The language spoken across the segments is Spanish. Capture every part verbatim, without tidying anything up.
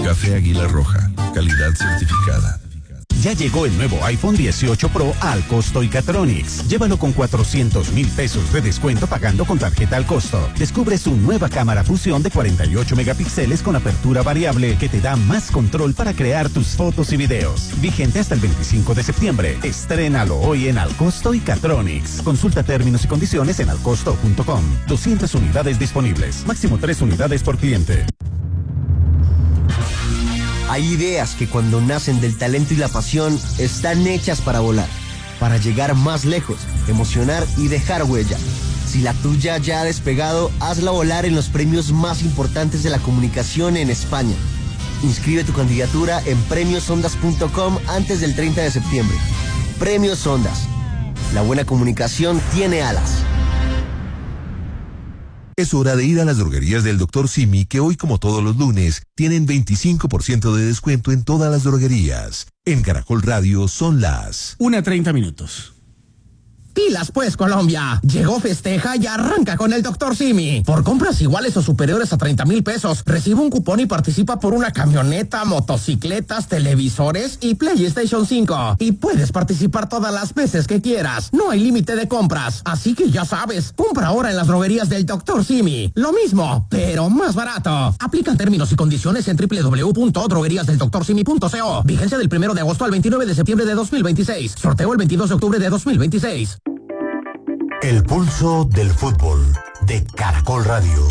Café Águila Roja, calidad certificada. Ya llegó el nuevo iPhone dieciocho Pro al costo y Catronics. Llévalo con cuatrocientos mil pesos de descuento pagando con tarjeta al costo. Descubre su nueva cámara fusión de cuarenta y ocho megapíxeles con apertura variable que te da más control para crear tus fotos y videos. Vigente hasta el veinticinco de septiembre. Estrénalo hoy en Al Costo y Catronics. Consulta términos y condiciones en alcosto punto com. doscientas unidades disponibles. Máximo tres unidades por cliente. Hay ideas que cuando nacen del talento y la pasión están hechas para volar, para llegar más lejos, emocionar y dejar huella. Si la tuya ya ha despegado, hazla volar en los premios más importantes de la comunicación en España. Inscribe tu candidatura en premios ondas punto com antes del treinta de septiembre. Premios Ondas. La buena comunicación tiene alas. Es hora de ir a las droguerías del doctor Simi, que hoy, como todos los lunes, tienen veinticinco por ciento de descuento en todas las droguerías. En Caracol Radio son las una treinta minutos. Pilas pues, Colombia. Llegó Festeja y arranca con el doctor Simi. Por compras iguales o superiores a treinta mil pesos, recibe un cupón y participa por una camioneta, motocicletas, televisores y PlayStation cinco. Y puedes participar todas las veces que quieras. No hay límite de compras. Así que ya sabes, compra ahora en las droguerías del doctor Simi. Lo mismo, pero más barato. Aplican términos y condiciones en doble u doble u doble u punto droguerías del doctor simi punto co. Vigencia del primero de agosto al veintinueve de septiembre de dos mil veintiséis. Sorteo el veintidós de octubre de dos mil veintiséis. El pulso del fútbol de Caracol Radio.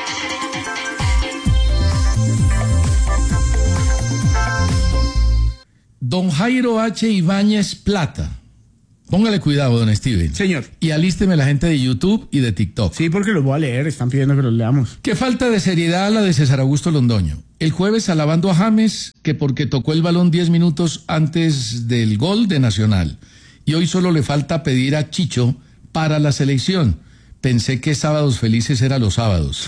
Don Jairo H. Ibáñez Plata. Póngale cuidado, don Steven. Señor. Y alísteme la gente de YouTube y de TikTok. Sí, porque los voy a leer, están pidiendo que los leamos. Qué falta de seriedad la de César Augusto Londoño. El jueves alabando a James que porque tocó el balón diez minutos antes del gol de Nacional. Y hoy solo le falta pedir a Chicho para la selección. Pensé que Sábados Felices era los sábados.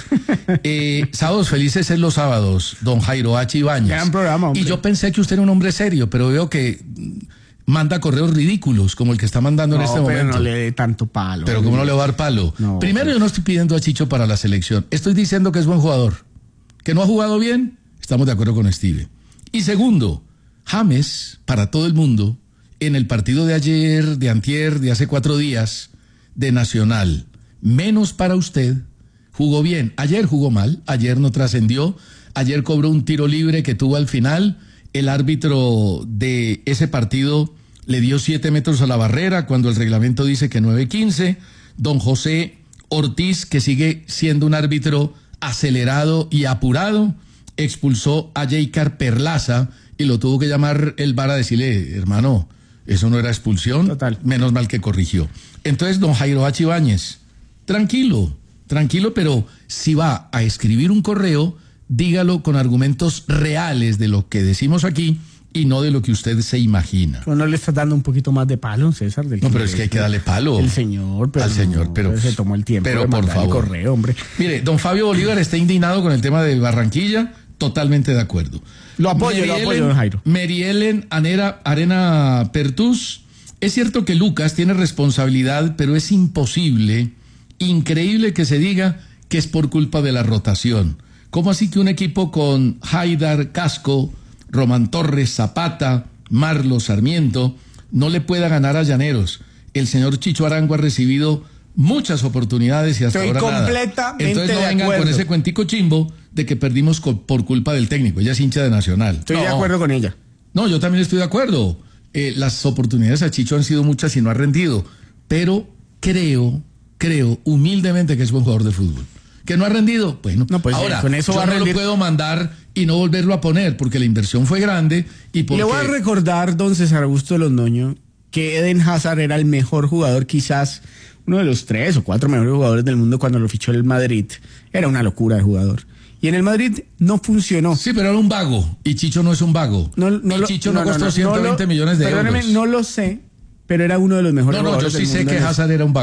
Eh, sábados Felices es los sábados, don Jairo H. Ibáñez. Gran programa, hombre. Y yo pensé que usted era un hombre serio, pero veo que manda correos ridículos, como el que está mandando no, en este pero momento. no le dé tanto palo. Pero ¿cómo no le va a dar palo? No, Primero, pues. yo no estoy pidiendo a Chicho para la selección. Estoy diciendo que es buen jugador. ¿Que no ha jugado bien? Estamos de acuerdo con Steve. Y segundo, James, para todo el mundo, en el partido de ayer, de antier, de hace cuatro días, de Nacional, menos para usted, jugó bien. Ayer jugó mal, ayer no trascendió, ayer cobró un tiro libre que tuvo al final, el árbitro de ese partido le dio siete metros a la barrera cuando el reglamento dice que nueve quince, don José Ortiz, que sigue siendo un árbitro acelerado y apurado, expulsó a Jaycar Perlaza y lo tuvo que llamar el V A R a decirle, hermano, eso no era expulsión. Total. Menos mal que corrigió. Entonces, don Jairo H. Ibáñez, tranquilo, tranquilo, pero si va a escribir un correo, dígalo con argumentos reales de lo que decimos aquí y no de lo que usted se imagina. ¿O no le estás dando un poquito más de palo, César? Del No, pero es que hay que darle palo. El señor, pero al señor, no, pero se tomó el tiempo pero de por mandar el favor. correo, hombre. Mire, don Fabio Bolívar está indignado con el tema de Barranquilla, totalmente de acuerdo. Lo apoyo, Mary lo Ellen, apoyo, don Jairo. Mary Ellen Anera, Arena Pertús. Es cierto que Lucas tiene responsabilidad, pero es imposible, increíble que se diga que es por culpa de la rotación. ¿Cómo así que un equipo con Haidar, Casco, Román Torres, Zapata, Marlo, Sarmiento, no le pueda ganar a Llaneros? El señor Chicho Arango ha recibido muchas oportunidades y hasta Estoy ahora nada. completamente Entonces no de vengan acuerdo. con ese cuentico chimbo de que perdimos co- por culpa del técnico. Ella es hincha de Nacional. Estoy No. de acuerdo con ella. No, yo también estoy de acuerdo. Eh, las oportunidades a Chicho han sido muchas y no ha rendido. Pero creo, creo humildemente que es buen jugador de fútbol. ¿Que no ha rendido? Bueno, No, pues, ahora, con eso yo va a no rendir. lo puedo mandar y no volverlo a poner porque la inversión fue grande y porque... Le voy a recordar, don César Augusto Londoño, que Eden Hazard era el mejor jugador, quizás uno de los tres o cuatro mejores jugadores del mundo cuando lo fichó el Madrid. Era una locura de jugador. Y en el Madrid no funcionó. Sí, pero era un vago. Y Chicho no es un vago. No, no y lo- Chicho no, no, no, costó no, ciento veinte no lo- millones de perdóneme, euros. no lo sé, pero era uno de los mejores No, no, yo jugadores sí del sé mundo que en ese- Hazard era un vago.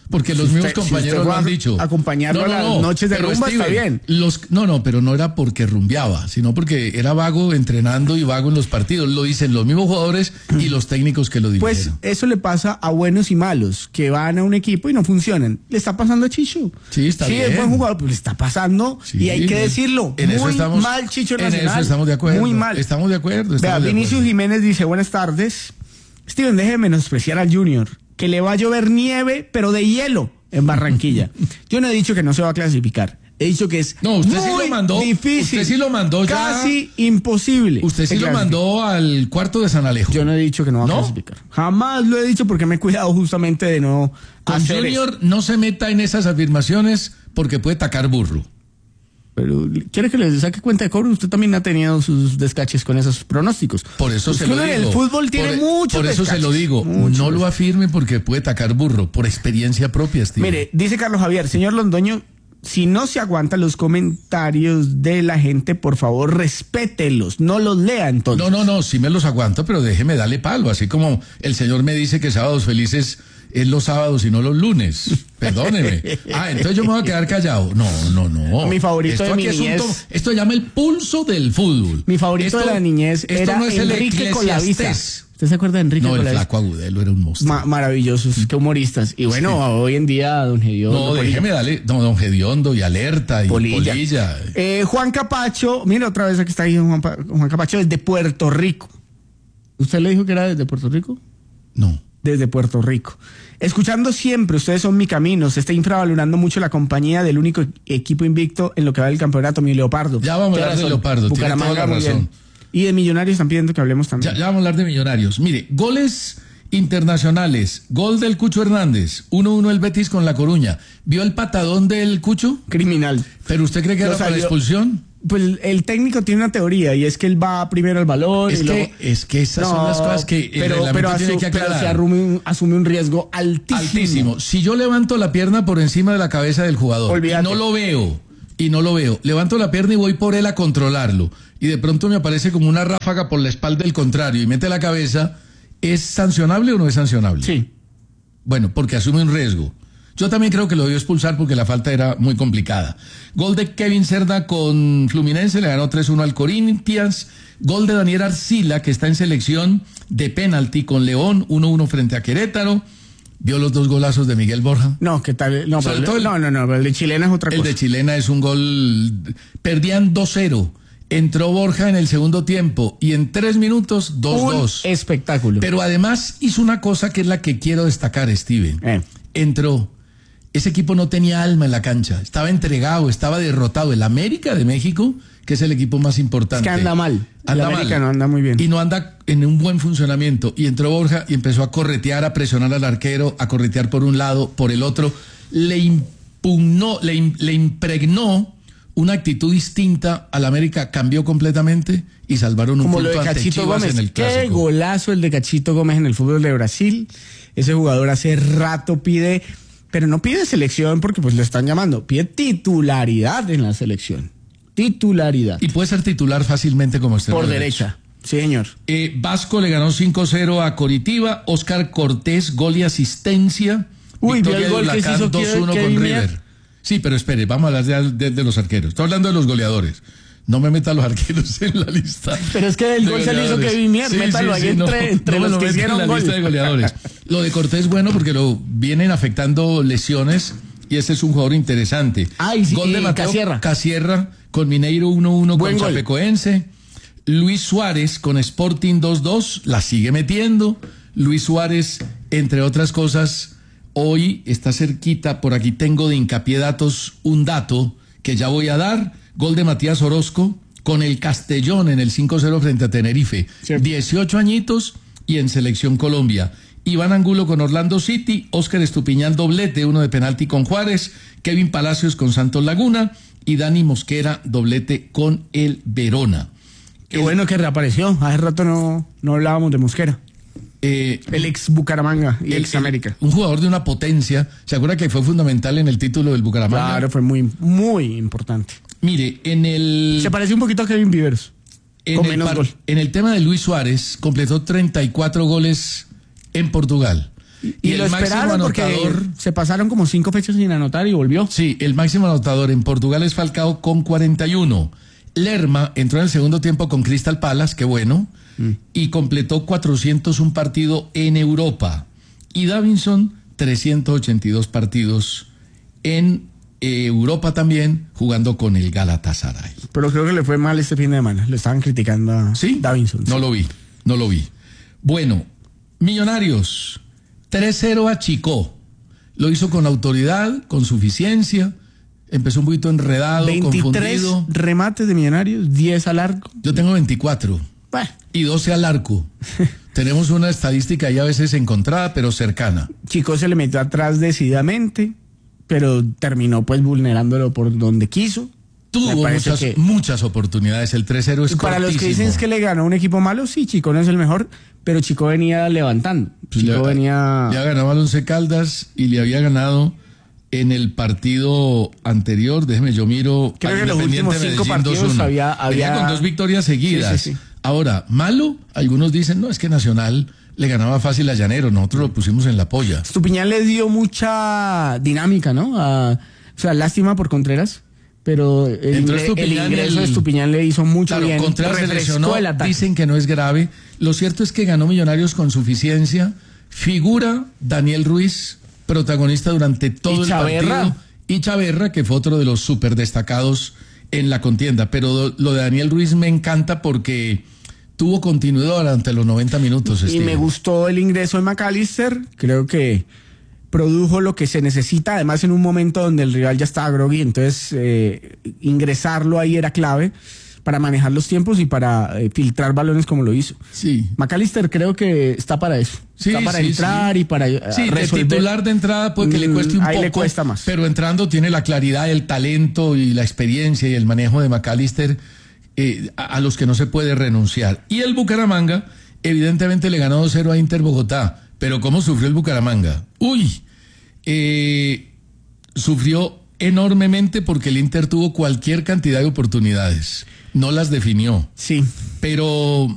Porque los Si mismos usted- si compañeros usted lo han va a dicho. acompañarlo a las noches de pero rumba, está bien. Los, no, no, pero no era porque rumbeaba, sino porque era vago entrenando y vago en los partidos. Lo dicen los mismos jugadores y los técnicos que lo Pues dirigieron. eso le pasa a buenos y malos, que van a un equipo y no funcionan. Le está pasando a Chicho. Sí, está sí, bien. es buen jugador, pero le está pasando Sí, y hay que decirlo. en eso muy estamos- mal Chicho en Nacional. eso estamos de acuerdo. Muy mal. Estamos de acuerdo. Vea, estamos de Vinicius acuerdo. Jiménez dice, buenas tardes. Steven, deje de menospreciar al Junior, que le va a llover nieve, pero de hielo en Barranquilla. Yo no he dicho que no se va a clasificar. He dicho que es No, usted sí muy lo mandó, difícil. usted sí lo mandó ya. Casi imposible. Usted sí que lo clasifique. mandó al cuarto de San Alejo. Yo no he dicho que no va a ¿No? clasificar. Jamás lo he dicho porque me he cuidado justamente de no Con hacer Junior eso. no se meta en esas afirmaciones porque puede tacar burro. Pero quiere que le saque cuenta de cobro. Usted también ha tenido sus descaches con esos pronósticos. Por eso Pues se que lo uno digo. en el fútbol tiene por, muchos Por eso se lo descaches, digo. muchos No lo descaches. afirme porque puede tacar burro. Por experiencia propia, Steve. Mire, dice Carlos Javier, señor Londoño, si no se aguantan los comentarios de la gente, por favor, respételos. No los lea entonces. No, no, no, sí me los aguanto, pero déjeme darle palo. Así como el señor me dice que sábados felices es los sábados y no los lunes. Perdóneme. Ah, entonces yo me voy a quedar callado. No, no, no. Mi favorito esto de aquí mi es un niñez- to- Esto llama el pulso del fútbol. Mi favorito Esto- de la niñez esto era no es el Enrique Colavisa. Eclesiastés. ¿Usted se acuerda de Enrique No, el Colavisa? flaco Agudelo era un monstruo. Ma- maravillosos, qué humoristas. Y bueno, Sí. hoy en día, don Gediondo. No, Polilla. déjeme darle, no, don Gediondo y Alerta y Polilla. Polilla. Eh, Juan Capacho, mira otra vez aquí está ahí Juan, Pa- Juan Capacho desde Puerto Rico. ¿Usted le dijo que era desde Puerto Rico? No. Desde Puerto Rico. Escuchando siempre, ustedes son mi camino. Se está infravalorando mucho la compañía del único equipo invicto en lo que va del campeonato, mi Leopardo. Ya vamos a hablar Tiene de razón. Leopardo, tiene Bucaramanga, toda la muy bien. razón. Y de Millonarios están pidiendo que hablemos también. Ya, ya vamos a hablar de Millonarios. Mire, goles internacionales. Gol del Cucho Hernández. uno uno el Betis con La Coruña. ¿Vio el patadón del Cucho? Criminal. ¿Pero usted cree que Lo era para salió- expulsión? Pues el técnico tiene una teoría y es que él va primero al balón. Es y que, luego- es que esas son No, las cosas que el pero, reglamento pero, tiene asu- que pero aclarar. se asume un, asume un riesgo altísimo. Altísimo. Si yo levanto la pierna por encima de la cabeza del jugador Olvídate. y no lo veo, y no lo veo, levanto la pierna y voy por él a controlarlo, y de pronto me aparece como una ráfaga por la espalda del contrario y mete la cabeza, ¿es sancionable o no es sancionable? Sí. Bueno, porque asume un riesgo. Yo también creo que lo debió expulsar porque la falta era muy complicada. Gol de Kevin Cerda con Fluminense, le ganó tres uno al Corinthians. Gol de Daniel Arcila, que está en selección de penalti con León, uno uno frente a Querétaro. ¿Vio los dos golazos de Miguel Borja? No, ¿qué tal? No, Sobre pero, todo el- no, no, no, pero el de Chilena es otra El cosa. de Chilena es un gol. Perdían dos cero. Entró Borja en el segundo tiempo y en tres minutos dos dos. Un espectáculo. Pero además hizo una cosa que es la que quiero destacar, Steven. Eh. Entró. Ese equipo no tenía alma en la cancha. Estaba entregado, estaba derrotado. El América de México, que es el equipo más importante. Es que anda mal. El Anda América mal. no anda muy bien. Y no anda en un buen funcionamiento. Y entró Borja y empezó a corretear, a presionar al arquero, a corretear por un lado, por el otro. Le impugnó, le, im- le impregnó una actitud distinta al América, cambió completamente y salvaron un Como lo punto de ante Cachito Chivas Gómez. en el Qué clásico. golazo el de Cachito Gómez en el fútbol de Brasil. Ese jugador hace rato pide, pero no pide selección porque pues lo están llamando, pide titularidad en la selección. Titularidad. Y puede ser titular fácilmente como extremo Por derecho. derecha. Sí, señor. Eh, Vasco le ganó cinco cero a Coritiba. Oscar Cortés, gol y asistencia. Uy, ¿vio el Victoria de gol que se Huracán hizo dos uno Kevin con Mier? River. Sí, pero espere, vamos a hablar de, de- de los arqueros. Estoy hablando de los goleadores. No me meta a los arqueros en la lista. Pero es que el de gol se lo hizo goleadores. Kevin Mier, métalo ahí entre- entre no me los lo que meta hicieron en la gol. lista de goleadores. Lo de Cortés es bueno porque lo vienen afectando lesiones y este es un jugador interesante. Ay, sí, gol de y Mateo Casierra. Casierra con Mineiro uno uno con Buen gol. Chapecoense. Luis Suárez con Sporting dos dos, la sigue metiendo. Luis Suárez, entre otras cosas, hoy está cerquita, por aquí tengo de hincapié datos un dato que ya voy a dar. Gol de Matías Orozco con el Castellón en el cinco cero frente a Tenerife. Sí. dieciocho añitos y en Selección Colombia. Iván Angulo con Orlando City, Óscar Estupiñán doblete, uno de penalti con Juárez, Kevin Palacios con Santos Laguna y Dani Mosquera doblete con el Verona. Qué bueno que reapareció. Hace rato no, no hablábamos de Mosquera. Eh, El ex Bucaramanga y el- ex América. Un jugador de una potencia. ¿Se acuerda que fue fundamental en el título del Bucaramanga? Claro, fue muy, muy importante. Mire, en el, Se pareció un poquito a Kevin Viveros. en con el, menos par- gol. en el tema de Luis Suárez, completó treinta y cuatro goles en Portugal. Y, y lo esperaron porque anotador, se pasaron como cinco fechas sin anotar y volvió. Sí, el máximo anotador en Portugal es Falcao con cuarenta y uno. Lerma entró en el segundo tiempo con Crystal Palace, qué bueno, mm. y completó cuatrocientos un partido en Europa. Y Davinson, trescientos ochenta y dos partidos en eh, Europa también, jugando con el Galatasaray. Pero creo que le fue mal este fin de semana. Le estaban criticando a ¿Sí? Davinson. No sí. lo vi, no lo vi. Bueno, Millonarios, tres cero a Chico. Lo hizo con autoridad, con suficiencia. Empezó un poquito enredado, veintitrés confundido. Remates de Millonarios, diez al arco. Yo tengo veinticuatro. Bueno. Y doce al arco. Tenemos una estadística ahí a veces encontrada, pero cercana. Chico se le metió atrás decididamente, pero terminó pues vulnerándolo por donde quiso. Tuvo muchas, que... muchas oportunidades. El tres cero es y para cortísimo. los que dicen es que le ganó un equipo malo, sí, Chico no es el mejor, pero Chico venía levantando. Chico le, venía... Ya ganaba al Once Caldas y le había ganado en el partido anterior. Déjeme, yo miro. Creo que los últimos cinco Medellín partidos dos uno. había, había... Venía con dos victorias seguidas. Sí, sí, sí. Ahora, malo, algunos dicen, no, es que Nacional le ganaba fácil a Llanero, nosotros lo pusimos en la polla. Estupiñán le dio mucha dinámica, ¿no? A, o sea, lástima por Contreras, pero el, ingre, el ingreso el, de Estupiñán le hizo mucho claro, bien. Contreras se lesionó, dicen que no es grave. Lo cierto es que ganó Millonarios con suficiencia. Figura Daniel Ruiz, protagonista durante todo el partido. Y Chaverra, que fue otro de los súper destacados en la contienda. Pero lo de Daniel Ruiz me encanta porque tuvo continuidad durante los noventa minutos. Y Steven. me gustó el ingreso de McAllister. Creo que produjo lo que se necesita, además en un momento donde el rival ya estaba groggy, entonces eh, ingresarlo ahí era clave para manejar los tiempos y para eh, filtrar balones como lo hizo. Sí. McAllister creo que está para eso. Sí, está para sí, entrar sí. y para uh, sí, resolver. de titular de entrada puede que le cueste un ahí poco. le cuesta más. Pero entrando tiene la claridad, el talento y la experiencia y el manejo de McAllister eh, a, a los que no se puede renunciar. Y el Bucaramanga evidentemente le ganó dos cero a Inter Bogotá. Pero ¿cómo sufrió el Bucaramanga? Uy, eh, sufrió enormemente porque el Inter tuvo cualquier cantidad de oportunidades. No las definió. Sí. Pero